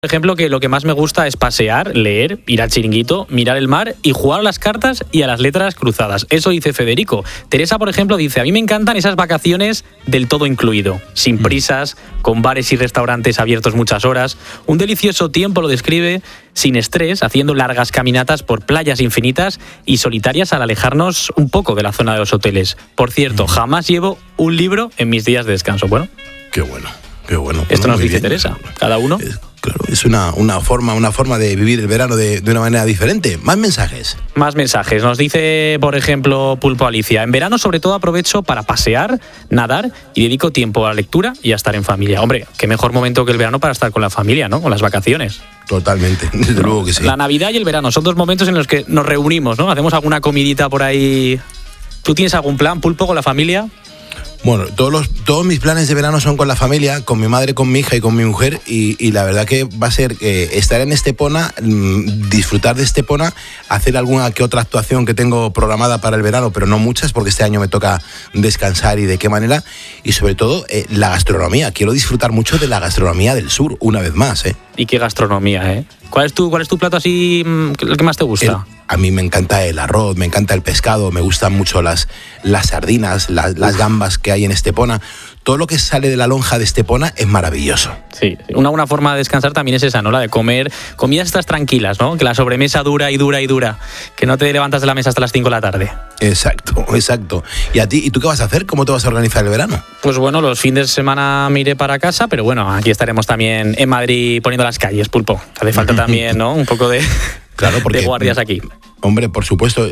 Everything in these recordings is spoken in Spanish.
Por ejemplo, que lo que más me gusta es pasear, leer, ir al chiringuito, mirar el mar y jugar a las cartas y a las letras cruzadas. Eso dice Federico. Teresa, por ejemplo, dice: a mí me encantan esas vacaciones del todo incluido, sin prisas, con bares y restaurantes abiertos muchas horas. Un delicioso tiempo, lo describe, sin estrés, haciendo largas caminatas por playas infinitas y solitarias al alejarnos un poco de la zona de los hoteles. Por cierto, jamás llevo un libro en mis días de descanso. Bueno. Qué bueno, qué bueno. Esto nos dice Teresa. Cada uno. Claro, es una forma de vivir el verano de una manera diferente. Más mensajes. Más mensajes. Nos dice, por ejemplo, Pulpo Alicia: en verano sobre todo aprovecho para pasear, nadar y dedico tiempo a la lectura y a estar en familia. Hombre, qué mejor momento que el verano para estar con la familia, ¿no? Con las vacaciones. Totalmente, desde luego que sí. La Navidad y el verano son dos momentos en los que nos reunimos, ¿no? Hacemos alguna comidita por ahí. ¿Tú tienes algún plan, Pulpo, con la familia? Bueno, todos mis planes de verano son con la familia, con mi madre, con mi hija y con mi mujer, y la verdad que va a ser estar en Estepona, disfrutar de Estepona, hacer alguna que otra actuación que tengo programada para el verano, pero no muchas, porque este año me toca descansar y de qué manera, y sobre todo la gastronomía. Quiero disfrutar mucho de la gastronomía del sur, una vez más, ¿eh? ¿Y qué gastronomía, eh? ¿Cuál es tu plato así, el que más te gusta? A mí me encanta el arroz, me encanta el pescado, me gustan mucho las sardinas, las gambas que hay en Estepona. Todo lo que sale de la lonja de Estepona es maravilloso. Sí, una buena forma de descansar también es esa, ¿no? La de comer comidas estas tranquilas, ¿no? Que la sobremesa dura y dura y dura, que no te levantas de la mesa hasta las 5 de la tarde. Exacto. ¿Y tú qué vas a hacer? ¿Cómo te vas a organizar el verano? Pues bueno, los fines de semana me iré para casa, pero bueno, aquí estaremos también en Madrid poniendo las calles, Pulpo. Hace falta también, ¿no? Un poco de, claro, porque, de guardias aquí. Hombre, por supuesto,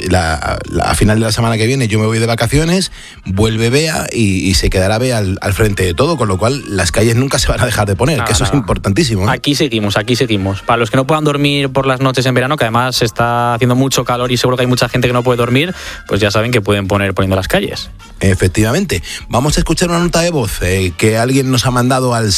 a final de la semana que viene yo me voy de vacaciones, vuelve Bea y se quedará Bea al frente de todo, con lo cual las calles nunca se van a dejar de poner, que eso es importantísimo, ¿eh? Aquí seguimos. Para los que no puedan dormir por las noches en verano, que además está haciendo mucho calor y seguro que hay mucha gente que no puede dormir, pues ya saben que pueden poner poniendo las calles. Efectivamente. Vamos a escuchar una nota de voz que alguien nos ha mandado al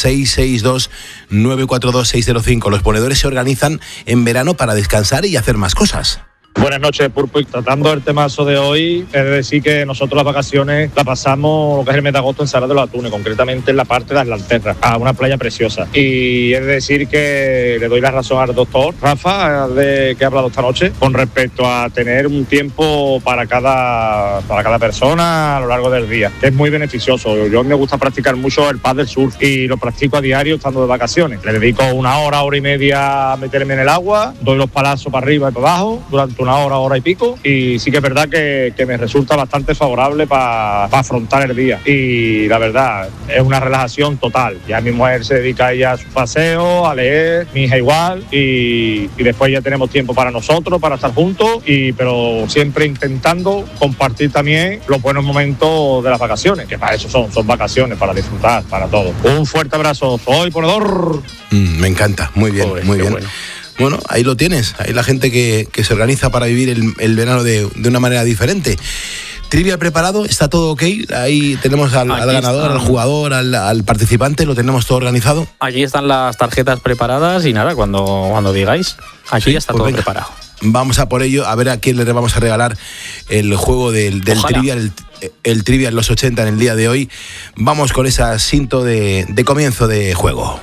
662-942-605. Los ponedores se organizan en verano para descansar y hacer más cosas. Buenas noches, Pulpo. Y tratando el temazo de hoy, es decir que nosotros las vacaciones la pasamos lo que es el mes de agosto en Sala de los Atunes, concretamente en la parte de Atlanterra, a una playa preciosa. Y es decir que le doy la razón al doctor Rafa, que ha hablado esta noche, con respecto a tener un tiempo para cada persona a lo largo del día. Es muy beneficioso. Yo me gusta practicar mucho el paddle surf y lo practico a diario estando de vacaciones. Le dedico una hora y media a meterme en el agua, doy los palazos para arriba y para abajo durante una hora y pico, y sí que es verdad que me resulta bastante favorable para afrontar el día, y la verdad es una relajación total. Ya mi mujer se dedica a ella a su paseo, a leer, mi hija igual, y después ya tenemos tiempo para nosotros, para estar juntos, pero siempre intentando compartir también los buenos momentos de las vacaciones, que para eso son vacaciones, para disfrutar, para todo. Un fuerte abrazo, soy ponedor. Me encanta, muy bien, muy bien. Bueno, ahí lo tienes, ahí la gente que se organiza para vivir el verano de una manera diferente. Trivia preparado, está todo ok, ahí tenemos al ganador, al jugador, al participante, lo tenemos todo organizado. Aquí están las tarjetas preparadas y nada, cuando digáis, aquí ya está todo preparado. Vamos a por ello, a ver a quién le vamos a regalar el juego del trivia, el trivia en los 80 en el día de hoy. Vamos con ese cinto de comienzo de juego.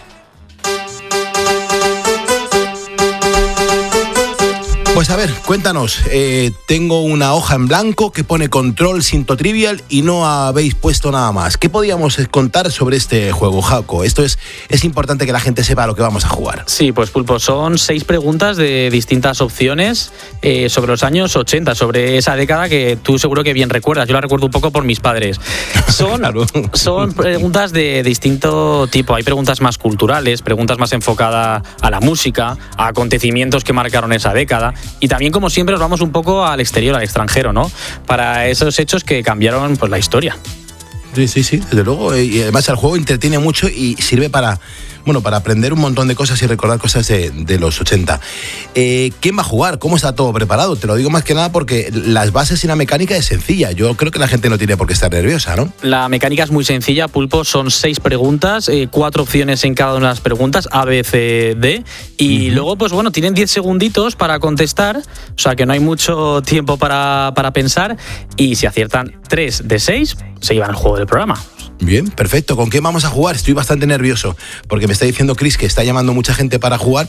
Pues a ver, cuéntanos, tengo una hoja en blanco que pone control cinto trivial y no habéis puesto nada más. ¿Qué podíamos contar sobre este juego, Jaco? Esto es importante que la gente sepa a lo que vamos a jugar. Sí, pues Pulpo, son 6 preguntas de distintas opciones sobre los años 80, sobre esa década que tú seguro que bien recuerdas. Yo la recuerdo un poco por mis padres. Son preguntas de distinto tipo. Hay preguntas más culturales, preguntas más enfocadas a la música, a acontecimientos que marcaron esa década. Y también, como siempre, nos vamos un poco al exterior, al extranjero, ¿no? Para esos hechos que cambiaron pues la historia. Sí, desde luego. Y además el juego entretiene mucho y sirve para aprender un montón de cosas y recordar cosas de los 80. ¿Quién va a jugar? ¿Cómo está todo preparado? Te lo digo más que nada porque las bases y la mecánica es sencilla. Yo creo que la gente no tiene por qué estar nerviosa, ¿no? La mecánica es muy sencilla, Pulpo. Son 6 preguntas, 4 opciones en cada una de las preguntas, A, B, C, D. Y luego, pues bueno, tienen 10 segunditos para contestar. O sea que no hay mucho tiempo para pensar. Y si aciertan 3 de 6, se llevan el juego del programa. Bien, perfecto. ¿Con quién vamos a jugar? Estoy bastante nervioso porque me está diciendo Chris que está llamando mucha gente para jugar,